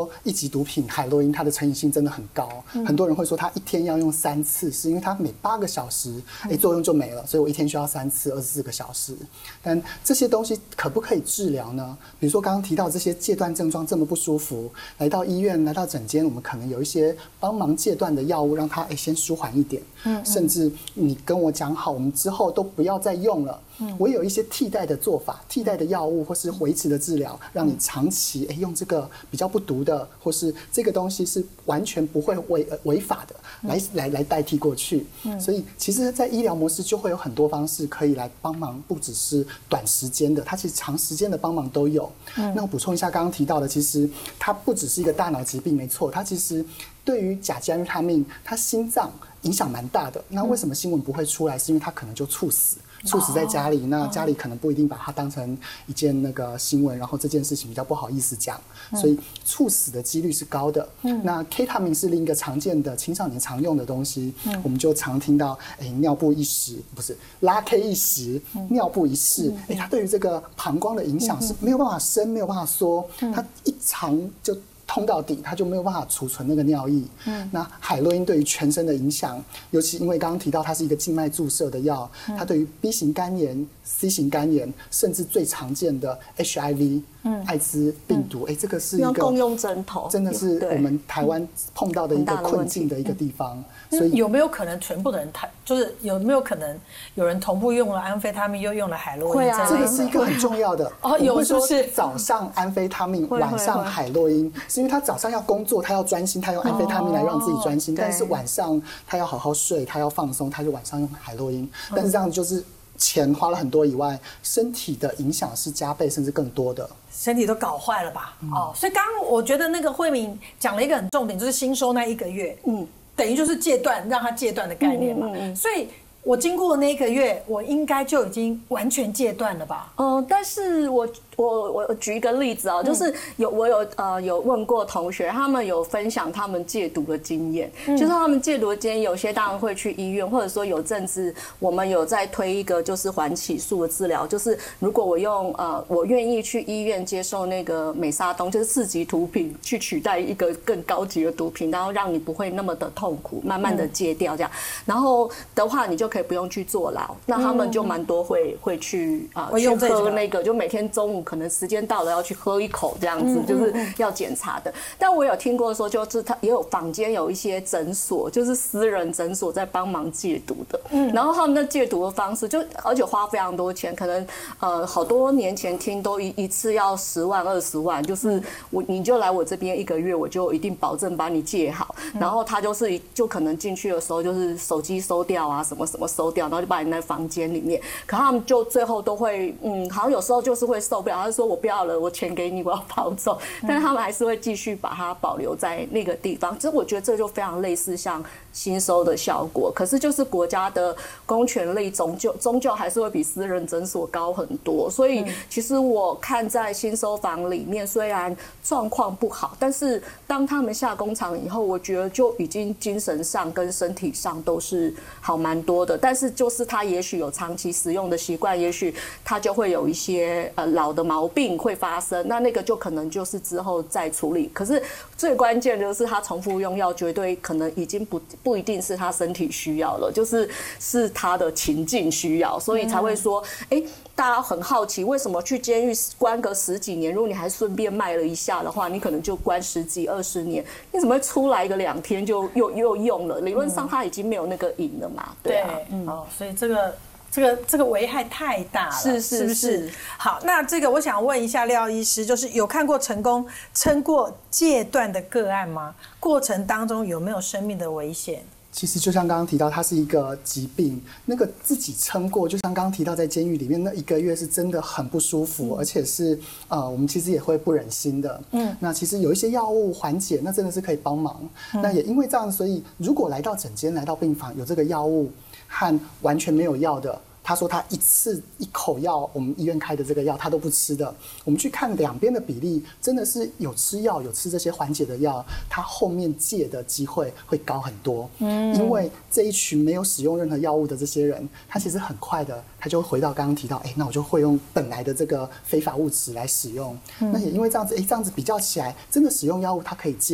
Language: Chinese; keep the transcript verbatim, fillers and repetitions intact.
一级毒品海洛因它的成瘾性真的很高，嗯、很多人会说他一天要用三次，是因为他每八个小时哎作用就没了，所以我一天需要三次，二十四个小时。但这些东西可不可以治疗呢？比如说刚刚提到这些戒断症状这么不舒服，来到医院来到诊间，我们可能有一些帮忙戒断的药物，让他哎先舒缓一点，嗯嗯甚至你跟我讲好，我们之后都不要再用了。我有一些替代的做法，替代的药物或是维持的治疗，让你长期哎用这个比较不毒的，或是这个东西是完全不会违违法的，来来来代替过去。所以其实，在医疗模式就会有很多方式可以来帮忙，不只是短时间的，它其实长时间的帮忙都有。那我补充一下刚刚提到的，其实它不只是一个大脑疾病，没错，它其实对于甲基安非他命，它心脏影响蛮大的。那为什么新闻不会出来？是因为它可能就猝死。猝死在家里，那家里可能不一定把它当成一件那个新闻，然后这件事情比较不好意思讲，所以猝死的几率是高的。嗯、那 K 他命是另一个常见的青少年常用的东西，嗯、我们就常听到，哎，尿布一时不是拉 K 一时，嗯、尿布一世，哎，它对于这个膀胱的影响是没有办法伸，没有办法缩，它一长就通到底，它就没有办法储存那个尿液。嗯，那海洛因对于全身的影响，尤其因为刚刚提到它是一个静脉注射的药，嗯、它对于 B 型肝炎、C 型肝炎，甚至最常见的 H I V。嗯，艾滋病毒，哎、嗯，这个是一个共用针头， 真的是我们台湾碰到的一个困境的一个地方。 嗯、所以有没有可能全部的人，就是有没有可能有人同步用了安非他命，又用了海洛因？ 会啊，这个是一个很重要的。 哦，有说是早上安非他命，晚上海洛因，是因为他早上要工作，他要专心，他用安非他命来让自己专心，哦、但是晚上他要好好睡，他要放松，他就晚上用海洛因。嗯、但是这样就是钱花了很多以外，身体的影响是加倍甚至更多的。 身体都搞坏了吧？嗯、哦，所以刚刚我觉得那个慧敏讲了一个很重点，就是新收那一个月，嗯，等于就是戒断，让他戒断的概念嘛。嗯嗯嗯、所以我经过那一个月，我应该就已经完全戒断了吧？ 嗯、呃，但是我我我举一个例子啊、哦，就是有我有呃有问过同学，他们有分享他们戒毒的经验，嗯、就是他们戒毒的经验，有些当然会去医院，或者说有阵子我们有在推一个就是缓起诉的治疗，就是如果我用呃我愿意去医院接受那个美沙酮，就是四级毒品去取代一个更高级的毒品，然后让你不会那么的痛苦，慢慢的戒掉这样，然后的话你就可以不用去坐牢。那他们就蛮多会会去啊、呃、去喝那个，就每天中午可能时间到了要去喝一口这样子，就是要检查的。但我有听过说，就是他也有坊间有一些诊所，就是私人诊所在帮忙戒毒的。嗯，然后他们的戒毒的方式就而且花非常多钱，可能呃好多年前听都一一次要十万二十万，就是我你就来我这边一个月，我就一定保证把你戒好。然后他就是就可能进去的时候就是手机收掉啊，什么什么收掉，然后就把你在房间里面。可他们就最后都会嗯，好像有时候就是会受不了，他就说我不要了，我钱给你，我要跑走。但是他们还是会继续把它保留在那个地方。其实我觉得这就非常类似像新收的效果。可是就是国家的公权力终究终究还是会比私人诊所高很多。所以其实我看在新收房里面，虽然状况不好，但是当他们下工厂以后，我觉得就已经精神上跟身体上都是好蛮多的。但是就是他也许有长期使用的习惯，也许他就会有一些呃老的毛病会发生，那那个就可能就是之后再处理。可是最关键就是他重复用药，绝对可能已经不不一定是他身体需要了，就是是他的情境需要，所以才会说，哎、欸，大家很好奇为什么去监狱关个十几年，如果你还顺便卖了一下的话，你可能就关十几二十年，你怎么会出来个两天就又又用了？理论上他已经没有那个瘾了嘛，对啊， 对，嗯，哦，所以这个。这个这个危害太大了， 是是是, 是不是？好，那这个我想问一下廖医师，就是有看过成功撑过戒断的个案吗？过程当中有没有生命的危险？ 其实就像刚刚提到，它是一个疾病，那个自己撑过，就像刚刚提到在监狱里面那一个月是真的很不舒服，嗯、而且是呃我们其实也会不忍心的。嗯，那其实有一些药物缓解，那真的是可以帮忙。嗯、那也因为这样，所以如果来到诊间、来到病房有这个药物。和完全没有药的， 他说他一次一口药，我们医院开的这个药他都不吃的。我们去看两边的比例，真的是有吃药有吃这些缓解的药，他后面戒的机会会高很多。嗯，因为这一群没有使用任何药物的这些人，他其实很快的他就会回到刚刚提到，哎，那我就会用本来的这个非法物质来使用。嗯、那也因为这样子，哎，这样子比较起来，真的使用药物它可以戒。